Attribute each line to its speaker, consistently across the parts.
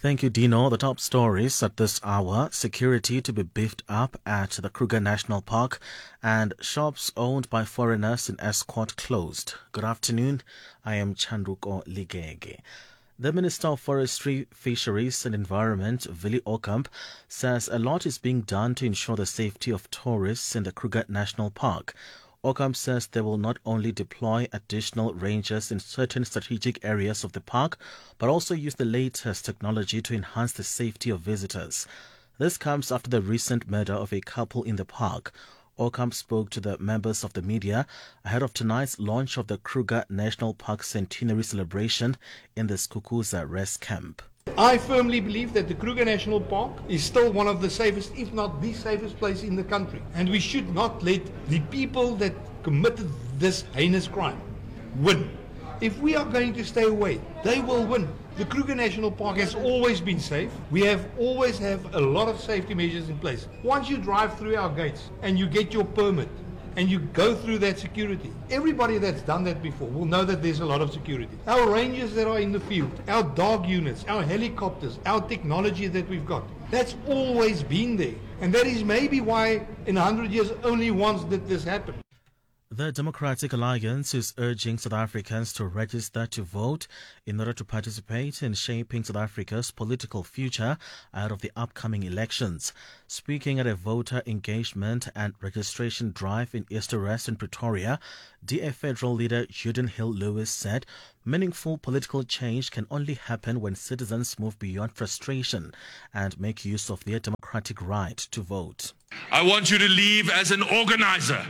Speaker 1: Thank you, Dino. The top stories at this hour: security to be beefed up at the Kruger National Park, and shops owned by foreigners in Escort closed. Good afternoon. I am Chandruko Ligege. The Minister of Forestry, Fisheries and Environment, Willie Ocamp, says a lot is being done to ensure the safety of tourists in the Kruger National Park. Ocamp says they will not only deploy additional rangers in certain strategic areas of the park, but also use the latest technology to enhance the safety of visitors. This comes after the recent murder of a couple in the park. Ocamp spoke to the members of the media ahead of tonight's launch of the Kruger National Park Centenary celebration in the Skukuza Rest Camp.
Speaker 2: I firmly believe that the Kruger National Park is still one of the safest, if not the safest place in the country. And we should not let the people that committed this heinous crime win. If we are going to stay away, they will win. The Kruger National Park has always been safe. We always have a lot of safety measures in place. Once you drive through our gates and you get your permit, and you go through that security, everybody that's done that before will know that there's a lot of security. Our rangers that are in the field, our dog units, our helicopters, our technology that we've got, that's always been there. And that is maybe why in 100 years only once did this happen.
Speaker 1: The Democratic Alliance is urging South Africans to register to vote in order to participate in shaping South Africa's political future ahead of the upcoming elections. Speaking at a voter engagement and registration drive in East Rest in Pretoria, DA federal leader Juden Hill-Lewis said meaningful political change can only happen when citizens move beyond frustration and make use of their democratic right to vote.
Speaker 3: I want you to leave as an organizer.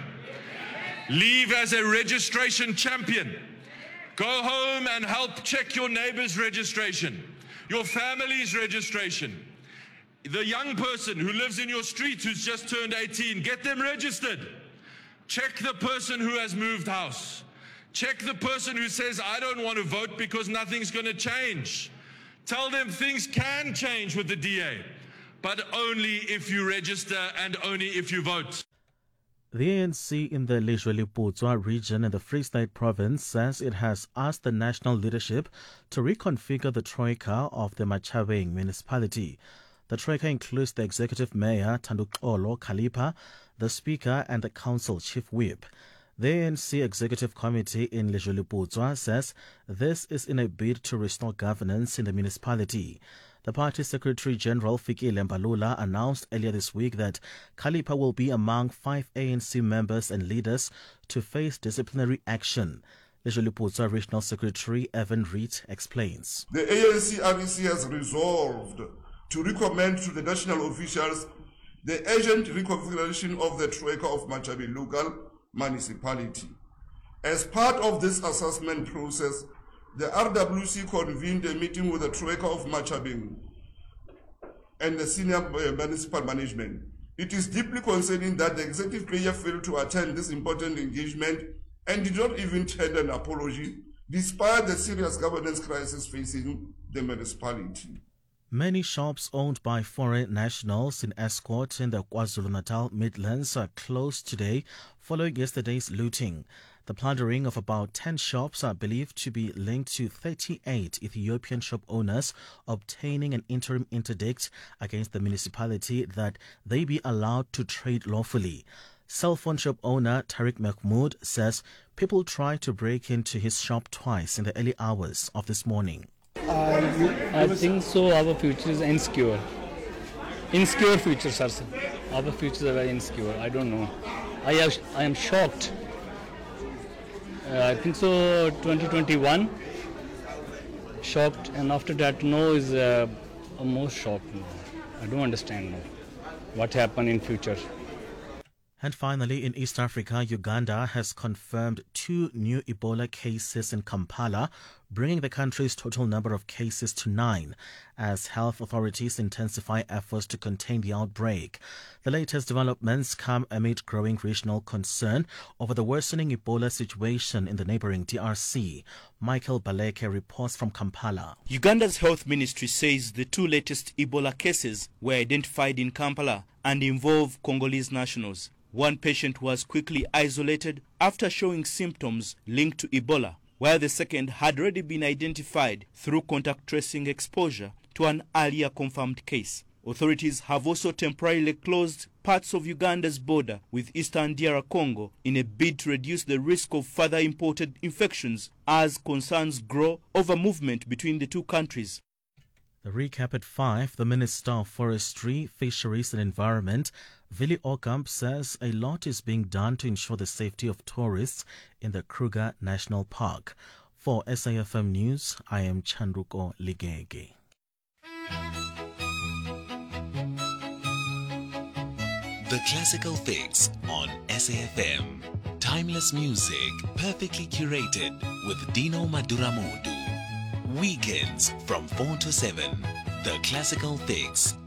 Speaker 3: Leave as a registration champion. Go home and help check your neighbor's registration, your family's registration. The young person who lives in your street who's just turned 18, get them registered. Check the person who has moved house. Check the person who says, I don't want to vote because nothing's going to change. Tell them things can change with the DA, but only if you register and only if you vote.
Speaker 1: The ANC in the Lejwe-Lepotswa region in the Free State province says it has asked the national leadership to reconfigure the troika of the Matjhabeng municipality. The troika includes the executive mayor, Thanduxolo Khalipha, the speaker and the council chief whip. The ANC Executive Committee in Lejwe-Lepotswa says this is in a bid to restore governance in the municipality. The party Secretary General Fikile Mbalula announced earlier this week that Khalipha will be among 5 ANC members and leaders to face disciplinary action. Lejwe-Lepotswa Regional Secretary Evan Reed explains.
Speaker 4: The ANC REC has resolved to recommend to the national officials the urgent reconfiguration of the troika of Matjhabeng local municipality. As part of this assessment process, the RWC convened a meeting with the troika of Matjhabeng and the senior municipal management. It is deeply concerning that the executive mayor failed to attend this important engagement and did not even tender an apology, despite the serious governance crisis facing the municipality.
Speaker 1: Many shops owned by foreign nationals in Escort in the KwaZulu-Natal Midlands are closed today following yesterday's looting. The plundering of about 10 shops are believed to be linked to 38 Ethiopian shop owners obtaining an interim interdict against the municipality that they be allowed to trade lawfully. Cell phone shop owner Tariq Mahmoud says people tried to break into his shop twice in the early hours of this morning.
Speaker 5: I think so. Our future is insecure. Insecure future, sir. Our futures are very insecure. I don't know. I am shocked. I think so. 2021 shocked, and after that, no is most shocked. I don't understand what happened in future.
Speaker 1: And finally, in East Africa, Uganda has confirmed 2 new Ebola cases in Kampala, bringing the country's total number of cases to 9, as health authorities intensify efforts to contain the outbreak. The latest developments come amid growing regional concern over the worsening Ebola situation in the neighboring DRC. Michael Baleke reports from Kampala.
Speaker 6: Uganda's health ministry says the 2 latest Ebola cases were identified in Kampala and involve Congolese nationals. One patient was quickly isolated after showing symptoms linked to Ebola, while the second had already been identified through contact tracing exposure to an earlier confirmed case. Authorities have also temporarily closed parts of Uganda's border with eastern DR Congo in a bid to reduce the risk of further imported infections as concerns grow over movement between the two countries.
Speaker 1: The recap at 5, the Minister of Forestry, Fisheries and Environment, Willie Okamp, says a lot is being done to ensure the safety of tourists in the Kruger National Park. For SAFM News, I am Chandruko Ligege.
Speaker 7: The Classical Fix on SAFM. Timeless music, perfectly curated with Dino Maduramodu. Weekends from 4 to 7. The Classical Fix